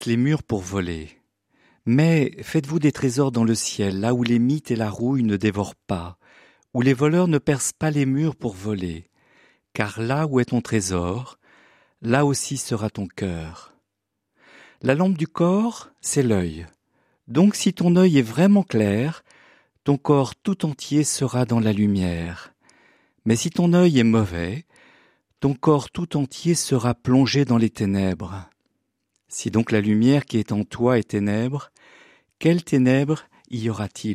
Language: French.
les murs pour voler. Mais faites-vous des trésors dans le ciel, là où les mythes et la rouille ne dévorent pas, où les voleurs ne percent pas les murs pour voler. Car là où est ton trésor, là aussi sera ton cœur. La lampe du corps, c'est l'œil. Donc si ton œil est vraiment clair, ton corps tout entier sera dans la lumière. Mais si ton œil est mauvais, ton corps tout entier sera plongé dans les ténèbres. Si donc la lumière qui est en toi est ténèbres, quelles ténèbres y aura-t-il ?